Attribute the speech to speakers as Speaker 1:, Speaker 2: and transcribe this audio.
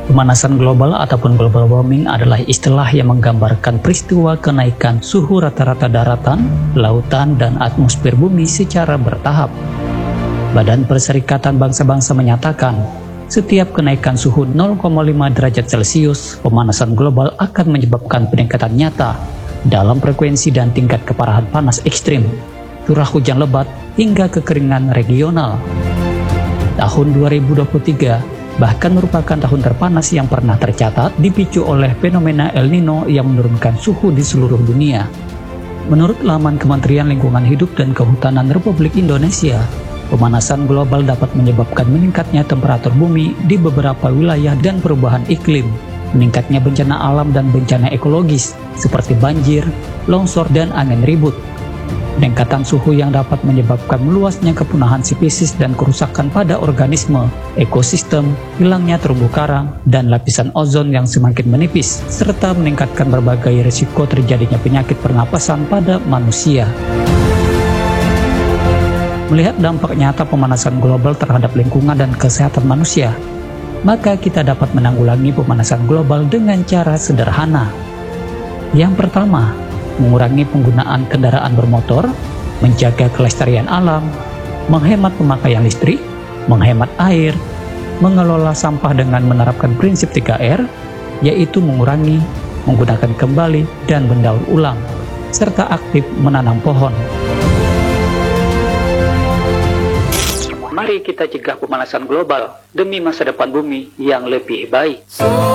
Speaker 1: Pemanasan global ataupun global warming adalah istilah yang menggambarkan peristiwa kenaikan suhu rata-rata daratan, lautan, dan atmosfer bumi secara bertahap. Badan Perserikatan Bangsa-Bangsa menyatakan, setiap kenaikan suhu 0,5 derajat Celcius, pemanasan global akan menyebabkan peningkatan nyata dalam frekuensi dan tingkat keparahan panas ekstrim, curah hujan lebat, hingga kekeringan regional. Tahun 2023 bahkan merupakan tahun terpanas yang pernah tercatat, dipicu oleh fenomena El Nino yang menurunkan suhu di seluruh dunia. Menurut laman Kementerian Lingkungan Hidup dan Kehutanan Republik Indonesia, pemanasan global dapat menyebabkan meningkatnya temperatur bumi di beberapa wilayah dan perubahan iklim, meningkatnya bencana alam dan bencana ekologis seperti banjir, longsor, dan angin ribut. Peningkatan suhu yang dapat menyebabkan meluasnya kepunahan spesies dan kerusakan pada organisme, ekosistem, hilangnya terumbu karang, dan lapisan ozon yang semakin menipis, serta meningkatkan berbagai risiko terjadinya penyakit pernapasan pada manusia. Melihat dampak nyata pemanasan global terhadap lingkungan dan kesehatan manusia, maka kita dapat menanggulangi pemanasan global dengan cara sederhana. Yang pertama, mengurangi penggunaan kendaraan bermotor, menjaga kelestarian alam, menghemat pemakaian listrik, menghemat air, mengelola sampah dengan menerapkan prinsip 3R, yaitu mengurangi, menggunakan kembali, dan mendaur ulang, serta aktif menanam pohon. Mari kita cegah pemanasan global demi masa depan bumi yang lebih baik.